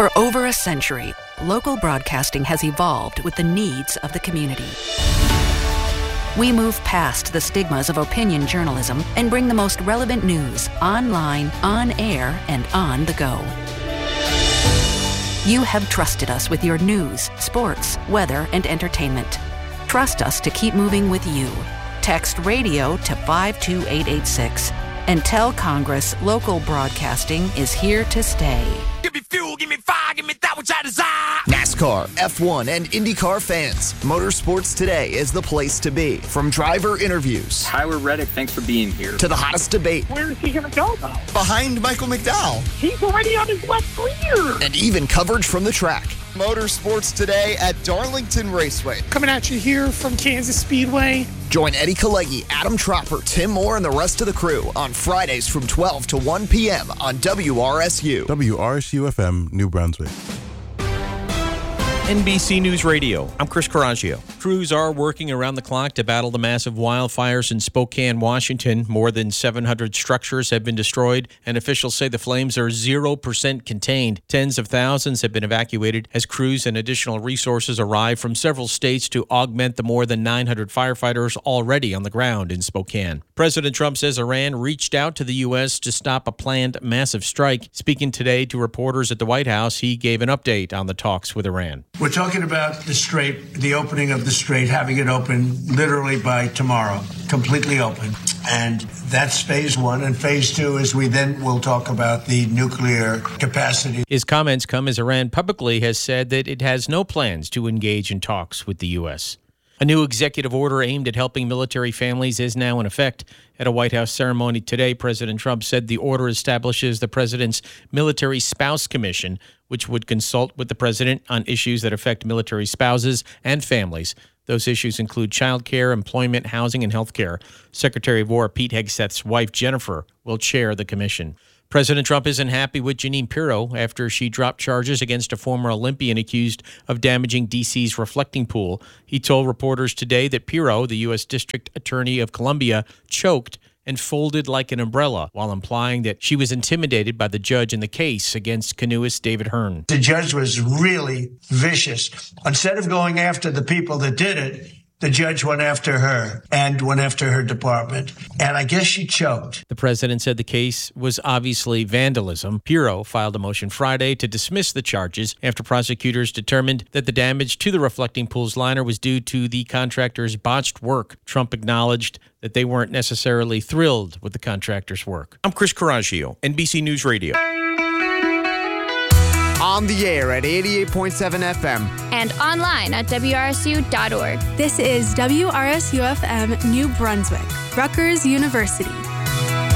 For over a century, local broadcasting has evolved with the needs of the community. We move past the stigmas of opinion journalism and bring the most relevant news online, on air, and on the go. You have trusted us with your news, sports, weather, and entertainment. Trust us to keep moving with you. Text radio to 52886 and tell Congress local broadcasting is here to stay. Give me fuel, give me fire, give me that which I desire. NASCAR, F1, and IndyCar fans, Motorsports Today is the place to be. From driver interviews, Tyler Reddick, thanks for being here, to the hottest debate. Where is he going to go, though? Behind Michael McDowell. He's already on his left rear. And even coverage from the track. Motorsports Today at Darlington Raceway. Coming at you here from Kansas Speedway. Join Eddie Kalegi, Adam Tropper, Tim Moore, and the rest of the crew on Fridays from 12 to 1 p.m. on WRSU. WRSU-FM, New Brunswick. NBC News Radio, I'm Chris Coraggio. Crews are working around the clock to battle the massive wildfires in Spokane, Washington. More than 700 structures have been destroyed, and officials say the flames are 0% contained. Tens of thousands have been evacuated as crews and additional resources arrive from several states to augment the more than 900 firefighters already on the ground in Spokane. President Trump says Iran reached out to the U.S. to stop a planned massive strike. Speaking today to reporters at the White House, he gave an update on the talks with Iran. We're talking about the strait, the opening of the strait, having it open literally by tomorrow, completely open. And that's phase one. And phase two is we then will talk about the nuclear capacity. His comments come as Iran publicly has said that it has no plans to engage in talks with the U.S. A new executive order aimed at helping military families is now in effect. At a White House ceremony today, President Trump said the order establishes the president's Military Spouse Commission, which would consult with the president on issues that affect military spouses and families. Those issues include child care, employment, housing, and health care. Secretary of War Pete Hegseth's wife, Jennifer, will chair the commission. President Trump isn't happy with Jeanine Pirro after she dropped charges against a former Olympian accused of damaging D.C.'s reflecting pool. He told reporters today that Pirro, the U.S. District Attorney of Columbia, choked and folded like an umbrella, while implying that she was intimidated by the judge in the case against canoeist David Hearn. The judge was really vicious. Instead of going after the people that did it, the judge went after her and went after her department. And I guess she choked. The president said the case was obviously vandalism. Pirro filed a motion Friday to dismiss the charges after prosecutors determined that the damage to the reflecting pool's liner was due to the contractor's botched work. Trump acknowledged that they weren't necessarily thrilled with the contractor's work. I'm Chris Coraggio, NBC News Radio. On the air at 88.7 FM. And online at WRSU.org. This is WRSU-FM New Brunswick, Rutgers University.